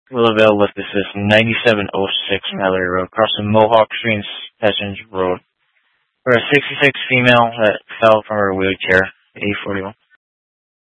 Willaville with this is 9706 Mallory Road, crossing Mohawk Stream, Passenger Road. For a 66 female that fell from her wheelchair, A41.